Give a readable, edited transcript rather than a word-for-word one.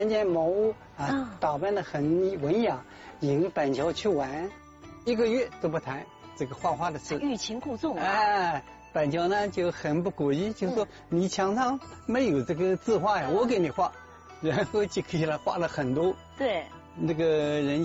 人家某啊打扮得很文雅，迎板桥去玩，1个月都不谈这个画画的事， 欲擒故纵啊。 哎，板桥呢就很不鼓意，就说你墙上没有这个字画呀，我给你画，然后就给他画了很多。 对， 那个人